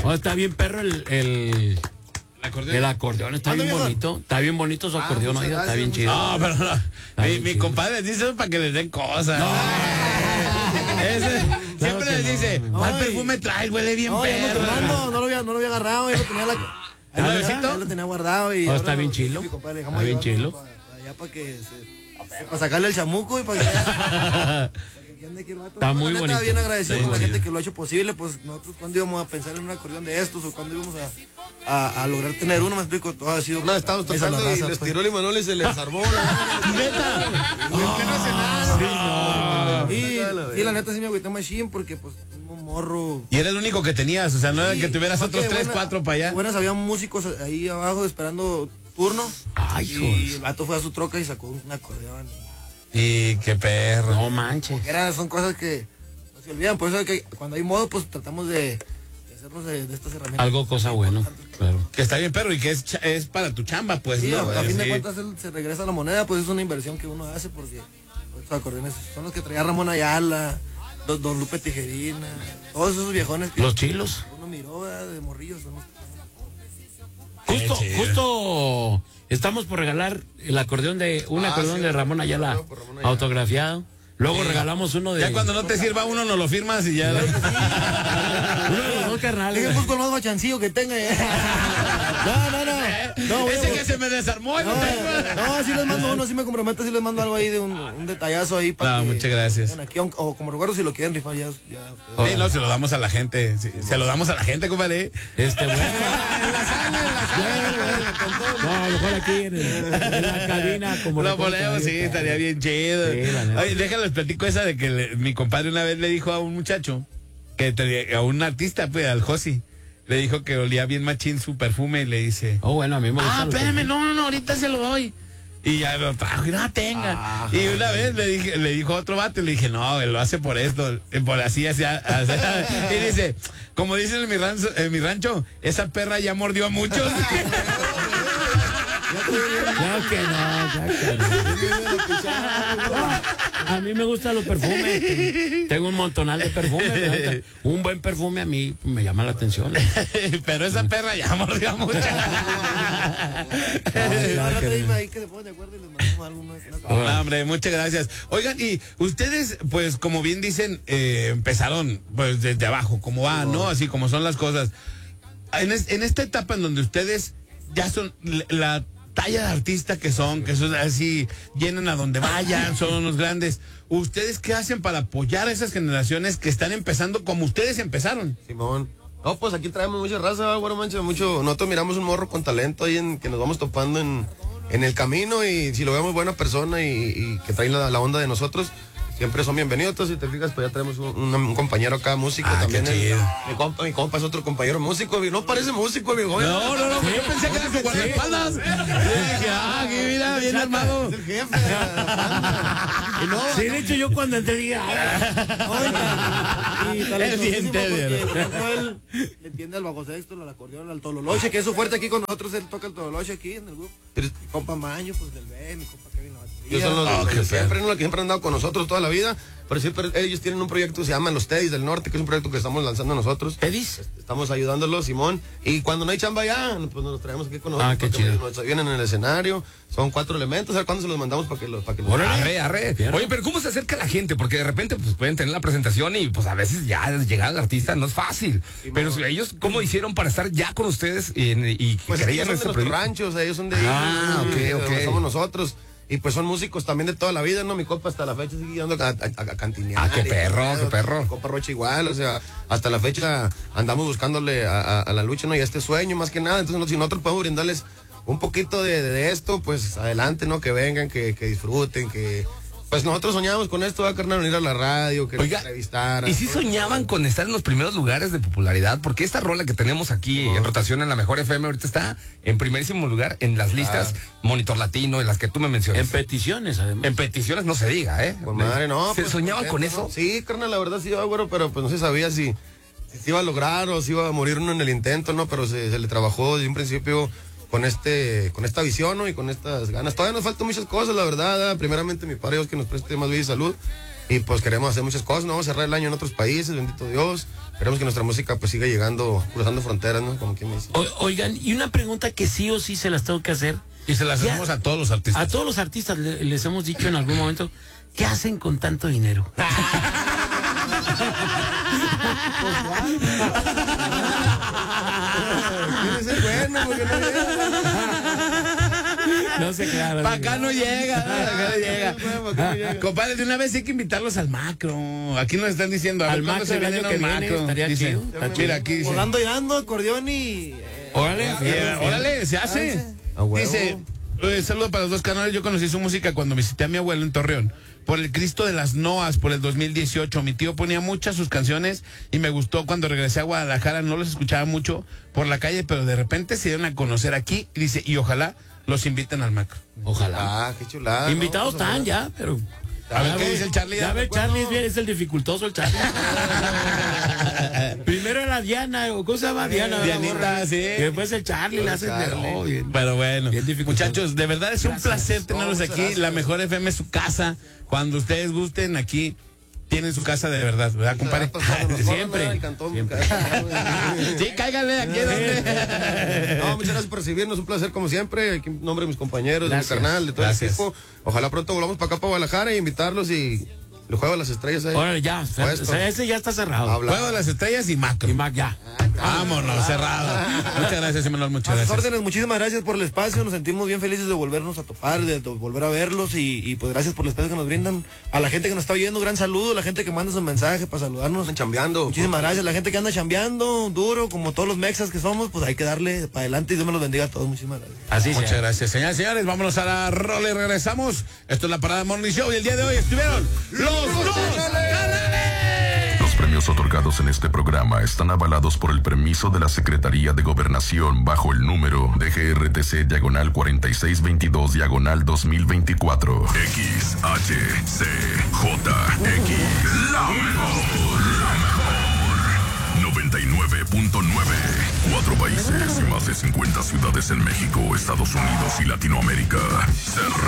Oh, está bien perro el acordeón está bien bonito. Está bien bonito su acordeón, oiga, está bien chido. No, pero no. Mi compadre dice eso para que les den cosas. No. Siempre les dice, ¿cuál perfume traes? Huele bien perro. No lo había agarrado, ya lo tenía ya lo tenía guardado y está bien chilo. Está bien chilo. Para sacarle el chamuco y para que está muy bonito. Bien agradecido con la gente que lo ha hecho posible. Pues nosotros cuando íbamos a pensar en un acordeón de estos o cuando íbamos a lograr tener uno, me explico, todo ha sido. No, estábamos tocando y les tiró el Imanol y se les armó. ¿Neta? Y la neta sí me agüité machine porque pues un morro. Y era el único que tenías, o sea, no era que tuvieras otros 3, 4 para allá. Buenas, había músicos ahí abajo esperando turno. Ay, y el vato fue a su troca y sacó un acordeón. Y qué perro. No manches. Son cosas que no se olvidan, por eso es que cuando hay modo, pues tratamos de hacernos de estas herramientas. Algo cosa bueno, claro. Que está bien perro y que es para tu chamba, pues. Sí, ¿no? a fin de cuentas se regresa la moneda, pues es una inversión que uno hace porque estos acordeones son los que traía Ramón Ayala, Don Lupe Tijerina, todos esos viejones que los chilos. Uno miró de morrillos. Justo estamos por regalar el acordeón de acordeón de Ramón Ayala autografiado. Luego regalamos uno de. Ya cuando no te sirva uno, no lo firmas y ya. Uno de los dos carnales. Es que busco el más machancillo que tenga. No, ese que se me desarmó. No, sí les mando uno, sí me comprometo, sí les mando algo ahí de un detallazo ahí para que, muchas gracias. Aquí, o como recuerdo si lo quieren rifar ya. Sí, no, se lo damos a la gente. Sí, se lo damos a la gente, compadre. Bueno. No, mejor aquí en la cabina como lo ponemos, sí, estaría bien chido. Sí, oye, déjales platico esa de que mi compadre una vez le dijo a un muchacho a un artista, pues, al Josi. Le dijo que olía bien machín su perfume y le dice, bueno, a mí me gusta. Espérame, no, ahorita se lo doy. Y ya lo trajo y no tenga. Y una vez le dijo a otro vato y le dije, no, él lo hace por esto, por así. Y dice, como dicen en mi rancho, esa perra ya mordió a muchos. Claro que no. A mí me gustan los perfumes. Tengo un montonal de perfumes. Un buen perfume a mí me llama la atención. Pero esa perra ya mordió a muchos. Hombre, muchas gracias. Oigan, y ustedes, pues, como bien dicen, empezaron pues desde abajo, como va, ¿no? Así como son las cosas. En esta etapa en donde ustedes ya son la talla de artista que son así, llenan a donde vayan, son unos grandes. ¿Ustedes qué hacen para apoyar a esas generaciones que están empezando como ustedes empezaron? Simón. No, pues aquí traemos mucha raza, bueno, mancha, mucho. Nosotros miramos un morro con talento ahí que nos vamos topando en el camino, y si lo vemos buena persona y que trae la onda de nosotros, siempre son bienvenidos. Entonces, si te fijas, pues ya tenemos un compañero acá, músico también. Mi compa es otro compañero músico. No parece músico, viejo. No, yo pensé que era su guardaespaldas. Dije, aquí mira, bien armado. Es el jefe. Sí, de hecho, yo cuando entré dije, es bien él le entiende al bajo sexto, al acordeón, al tololoche, que es su fuerte aquí con nosotros. Él toca el tololoche aquí en el grupo. Mi compa Maño, pues del B, mi compa Kevin. Ellos son los que siempre han andado con nosotros toda la vida, pero siempre ellos tienen un proyecto que se llama Los Teddy's del Norte, que es un proyecto que estamos lanzando nosotros. ¿Teddy's? Estamos ayudándolos, Simón, y cuando no hay chamba ya, pues nos traemos aquí con nosotros. Qué chido. Nos vienen en el escenario, son 4 elementos, a ver cuándo se los mandamos para que los arre. Oye, pero ¿cómo se acerca la gente? Porque de repente pues pueden tener la presentación y pues a veces ya llegar al artista no es fácil. Sí, pero ellos, ¿cómo hicieron para estar ya con ustedes y pues creían en nuestro rancho? O sea, ellos son de ahí, somos nosotros. Y pues son músicos también de toda la vida, ¿no? Mi compa hasta la fecha sigue yendo a cantinear. Qué perro. Mi compa Rocha igual, o sea, hasta la fecha andamos buscándole a la lucha, ¿no? Y a este sueño más que nada. Entonces, si nosotros podemos brindarles un poquito de esto, pues adelante, ¿no? Que vengan, que disfruten, que... Pues nosotros soñábamos con esto, carnal, venir a la radio, que entrevistar. ¿Y si soñaban con estar en los primeros lugares de popularidad? Porque esta rola que tenemos aquí en rotación en la Mejor FM ahorita está en primerísimo lugar en las listas Monitor Latino, en las que tú me mencionas. En peticiones, además. En peticiones no se diga, ¿eh? Pues madre, no. ¿Se pues, soñaban con eso? Sí, carnal, la verdad sí, güero, pero pues no se sabía si se iba a lograr o si iba a morir uno en el intento, ¿no? Pero se le trabajó desde un principio con esta visión, ¿no? Y con estas ganas. Todavía nos faltan muchas cosas, la verdad. Primeramente, mi padre Dios que nos preste más vida y salud. Y pues queremos hacer muchas cosas, ¿no? Vamos a cerrar el año en otros países, bendito Dios. Queremos que nuestra música pues siga llegando, cruzando fronteras, ¿no? Como quien me dice. Oigan, y una pregunta que sí o sí se las tengo que hacer. Y se las hacemos a todos los artistas. A todos los artistas les hemos dicho en algún momento, ¿qué hacen con tanto dinero? Tienes el bueno, porque no llega. No sé, claro. Para acá no llega. Compadre, de una vez hay que invitarlos al macro. Aquí nos están diciendo, al macro se el año que viene estaría chido. Mira, aquí dice. Volando y dando, acordeón y... Órale, se hace. Dice, saludo para los dos canales. Yo conocí su música cuando visité a mi abuelo en Torreón. Por el Cristo de las Noas, por el 2018. Mi tío ponía muchas sus canciones y me gustó. Cuando regresé a Guadalajara no los escuchaba mucho por la calle, pero de repente se dieron a conocer aquí. Y dice, y ojalá los inviten al macro. Ojalá. Ah, qué chulada. Invitados ¿no? están ya, pero... A ver qué dice el Charlie. Ya ve, Charlie es el dificultoso, el Charlie. Primero era Diana, ¿cómo se llama? Dianita, sí. Y después el Charlie le hace bien. Pero bueno, Bien dificultoso. muchachos, de verdad es un placer tenerlos aquí. Gracias. La mejor FM es su casa. Cuando ustedes gusten, aquí tienen su casa de verdad, ¿verdad, compadre? Siempre. Sí, cáigale aquí donde. No, muchas gracias por recibirnos, un placer como siempre, aquí en nombre de mis compañeros, Gracias. de mi carnal, de todo Gracias. el equipo. Ojalá pronto volvamos para acá, para Guadalajara, y invitarlos y el juego de las estrellas ahí. Órale, ya. Puesto. Ese ya está cerrado. Habla. Juego de las Estrellas y macro. Y Mac, ya. Vámonos, cerrado. Muchas gracias, Imanol, muchas A sus gracias. órdenes, muchísimas gracias por el espacio, nos sentimos bien felices de volvernos a topar, de volver a verlos y pues gracias por el espacio que nos brindan. A la gente que nos está viendo, gran saludo, a la gente que manda su mensaje para saludarnos. Están chambeando. Muchísimas gracias, la gente que anda chambeando duro, como todos los mexas que somos, pues hay que darle para adelante y Dios me los bendiga a todos, muchísimas gracias. Así Muchas sea. gracias, señoras y señores. Vámonos a la rola y regresamos. Esto es la Parada Morning Show y el día de hoy estuvieron los dos canales. Los premios otorgados en este programa están avalados por el permiso de la Secretaría de Gobernación bajo el número de GRTC/4622/2024. XHCJX. La mejor. 99.9. 4 países y más de 50 ciudades en México, Estados Unidos y Latinoamérica.